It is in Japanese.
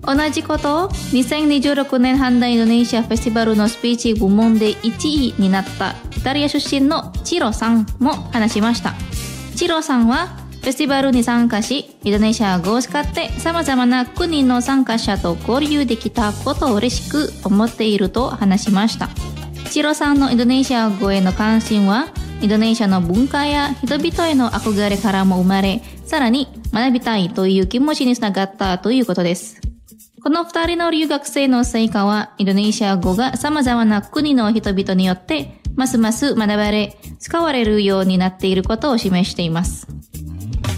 同じことを2026年阪田インドネシアフェスティバルのスピーチ部門で1位になったイタリア出身のチロさんも話しました。チロさんはフェスティバルに参加し、インドネシア語を使って様々な国の参加者と交流できたことを嬉しく思っていると話しました。チロさんのインドネシア語への関心は、インドネシアの文化や人々への憧れからも生まれ、さらに学びたいという気持ちにつながったということです。この2人の留学生の成果は、インドネシア語が様々な国の人々によってますます学ばれ、使われるようになっていることを示しています。